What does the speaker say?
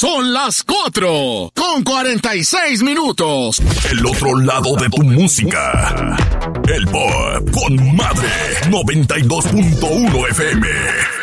Son las 4:46. El otro lado de tu música. El Pop con Madre 92.1 FM.